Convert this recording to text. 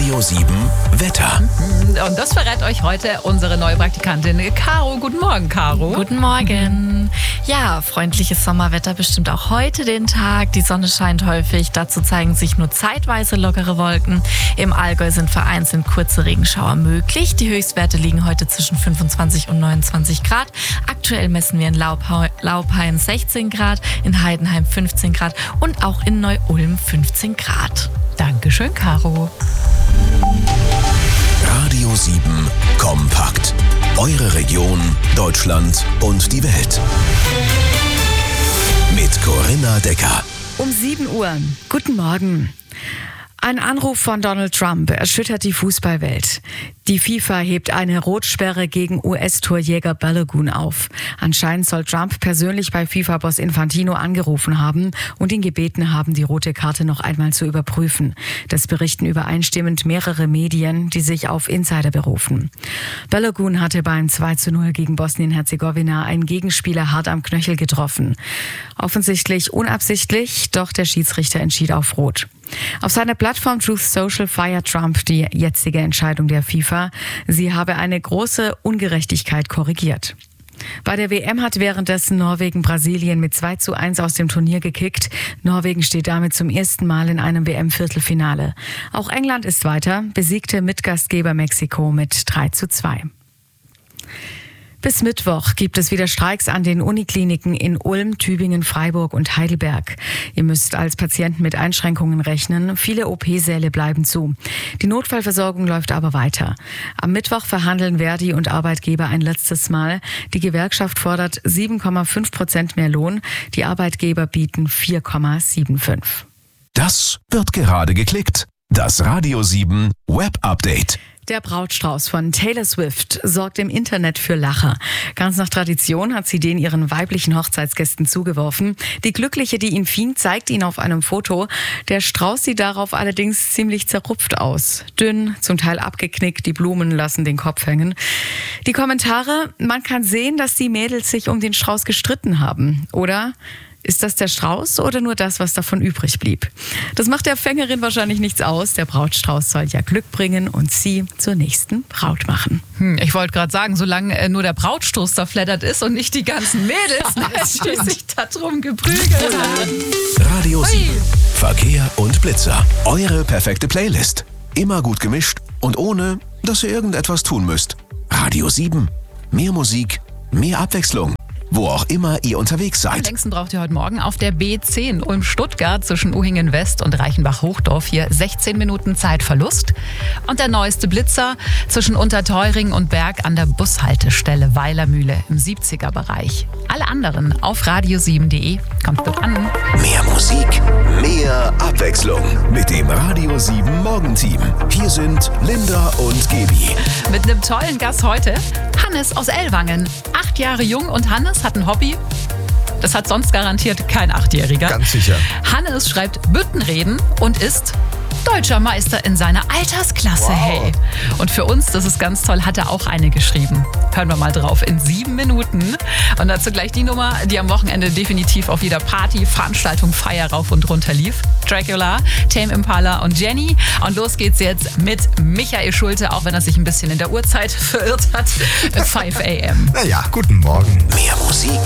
Radio 7 Wetter. Und das verrät euch heute unsere neue Praktikantin Caro. Guten Morgen, Caro. Guten Morgen. Ja, freundliches Sommerwetter bestimmt auch heute den Tag. Die Sonne scheint häufig. Dazu zeigen sich nur zeitweise lockere Wolken. Im Allgäu sind vereinzelt kurze Regenschauer möglich. Die Höchstwerte liegen heute zwischen 25 und 29 Grad. Aktuell messen wir in Laupheim 16 Grad, in Heidenheim 15 Grad und auch in Neu-Ulm 15 Grad. Dankeschön, Caro. Radio 7 kompakt. Eure Region, Deutschland und die Welt. Mit Corinna Decker. Um 7 Uhr. Guten Morgen. Ein Anruf von Donald Trump erschüttert die Fußballwelt. Die FIFA hebt eine Rotsperre gegen US-Torjäger Balogun auf. Anscheinend soll Trump persönlich bei FIFA-Boss Infantino angerufen haben und ihn gebeten haben, die rote Karte noch einmal zu überprüfen. Das berichten übereinstimmend mehrere Medien, die sich auf Insider berufen. Balogun hatte beim 2:0 gegen Bosnien-Herzegowina einen Gegenspieler hart am Knöchel getroffen. Offensichtlich unabsichtlich, doch der Schiedsrichter entschied auf Rot. Auf seiner Plattform Truth Social feiert Trump die jetzige Entscheidung der FIFA. Sie habe eine große Ungerechtigkeit korrigiert. Bei der WM hat währenddessen Norwegen Brasilien mit 2:1 aus dem Turnier gekickt. Norwegen steht damit zum ersten Mal in einem WM-Viertelfinale. Auch England ist weiter, besiegte Mitgastgeber Mexiko mit 3:2. Bis Mittwoch gibt es wieder Streiks an den Unikliniken in Ulm, Tübingen, Freiburg und Heidelberg. Ihr müsst als Patient mit Einschränkungen rechnen. Viele OP-Säle bleiben zu. Die Notfallversorgung läuft aber weiter. Am Mittwoch verhandeln Verdi und Arbeitgeber ein letztes Mal. Die Gewerkschaft fordert 7,5% mehr Lohn. Die Arbeitgeber bieten 4,75. Das wird gerade geklickt. Das Radio 7 Web Update. Der Brautstrauß von Taylor Swift sorgt im Internet für Lacher. Ganz nach Tradition hat sie den ihren weiblichen Hochzeitsgästen zugeworfen. Die Glückliche, die ihn fing, zeigt ihn auf einem Foto. Der Strauß sieht darauf allerdings ziemlich zerrupft aus. Dünn, zum Teil abgeknickt, die Blumen lassen den Kopf hängen. Die Kommentare: Man kann sehen, dass die Mädels sich um den Strauß gestritten haben. Oder: Ist das der Strauß oder nur das, was davon übrig blieb? Das macht der Fängerin wahrscheinlich nichts aus. Der Brautstrauß soll ja Glück bringen und sie zur nächsten Braut machen. Ich wollte gerade sagen, solange nur der Brautstoß zerfleddert ist und nicht die ganzen Mädels, die sich darum geprügelt haben. Radio 7 Verkehr und Blitzer. Eure perfekte Playlist. Immer gut gemischt und ohne, dass ihr irgendetwas tun müsst. Radio 7. Mehr Musik, mehr Abwechslung. Wo auch immer ihr unterwegs Am seid. längsten braucht ihr heute Morgen auf der B10 Ulm-Stuttgart zwischen Uhingen West und Reichenbach-Hochdorf hier 16 Minuten Zeitverlust. Und der neueste Blitzer zwischen Unterteuring und Berg an der Bushaltestelle Weilermühle im 70er-Bereich. Alle anderen auf radio7.de. Kommt gut an. Mehr Musik, mehr Abwechslung. Mit dem Radio 7 Morgenteam. Hier sind Linda und Gaby. Mit einem tollen Gast heute, Hannes aus Ellwangen. 8 Jahre jung und Hannes hat ein Hobby. Das hat sonst garantiert kein 8-Jähriger. Ganz sicher. Hannes schreibt Büttenreden und ist deutscher Meister in seiner Altersklasse. Wow. Hey. Und für uns, das ist ganz toll, hat er auch eine geschrieben. Hören wir mal drauf in 7 Minuten. Und dazu gleich die Nummer, die am Wochenende definitiv auf jeder Party, Veranstaltung, Feier rauf und runter lief. Dracula, Tame Impala und Jenny. Und los geht's jetzt mit Michael Schulte, auch wenn er sich ein bisschen in der Uhrzeit verirrt hat. 5 a.m. Naja, guten Morgen. Mehr Musik,